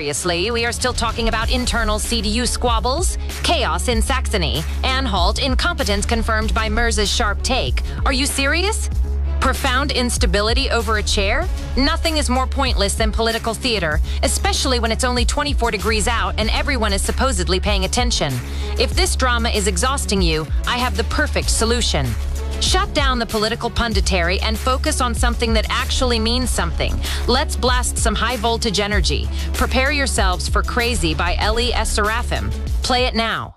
seriously, we are still talking about internal CDU squabbles, chaos in Saxony, Anhalt incompetence confirmed by Merz's sharp take. Are you serious? Profound instability over a chair? Nothing is more pointless than political theater, especially when it's only 24 degrees out and everyone is supposedly paying attention. If this drama is exhausting you, I have the perfect solution. Shut down the political punditry and focus on something that actually means something. Let's blast some high-voltage energy. Prepare yourselves for Crazy by Eli S. Seraphim. Play it now.